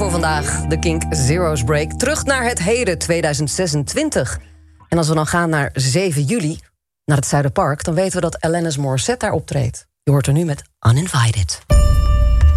voor vandaag. De Kink Zero's Break. Terug naar het heden 2026. En als we dan gaan naar 7 juli, naar het Zuiderpark, dan weten we dat Alanis Morissette daar optreedt. Je hoort er nu met Uninvited.